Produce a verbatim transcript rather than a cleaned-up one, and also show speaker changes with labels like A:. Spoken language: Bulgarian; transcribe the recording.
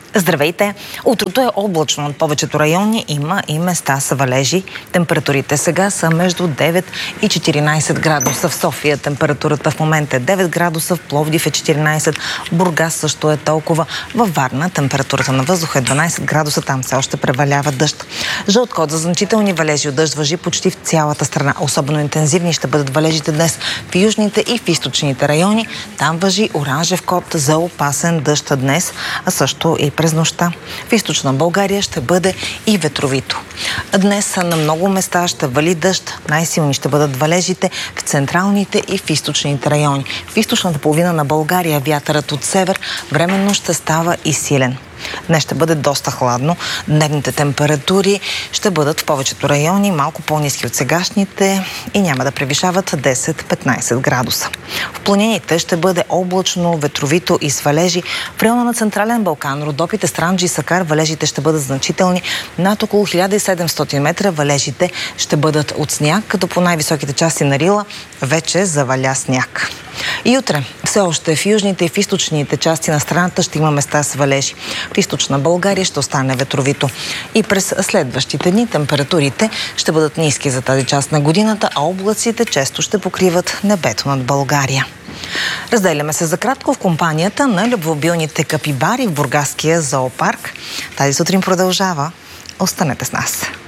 A: Здравейте! Утрото е облачно от повечето райони, има и места са валежи. Температурите сега са между девет и четиринайсет градуса. В София температурата в момента е девет градуса, в Пловдив е четиринайсет, Бургас също е толкова. Във Варна температурата на въздуха е дванайсет градуса, там все още превалява дъжд. Жълт код за значителни валежи от дъжд важи почти в цялата страна. Особено интензивни ще бъдат валежите днес в южните и в източните райони. Там важи оранжев код за опасен дъжд днес, а също и през нощта. В източна България ще бъде и ветровито. Днес на много места ще вали дъжд. Най-силни ще бъдат валежите в централните и в източните райони. В източната половина на България вятърът от север временно ще става и силен. Днес ще бъде доста хладно. Дневните температури ще бъдат в повечето райони малко по-ниски от сегашните и няма да превишават десет-петнайсет градуса. В планините ще бъде облачно, ветровито и с валежи. В района на Централен Балкан, Родопите, Странджа и Сакар валежите ще бъдат значителни. Над около хиляда и седемстотин метра валежите ще бъдат от сняг, като по най-високите части на Рила вече заваля сняг. И утре все още в южните и в източните части на страната ще има места с валежи. В източна България ще остане ветровито. И през следващите дни температурите ще бъдат ниски за тази част на годината, а облаците често ще покриват небето над България. Разделяме се за кратко в компанията на любвеобилните капибари в Бургаския зоопарк. Тази сутрин продължава. Останете с нас.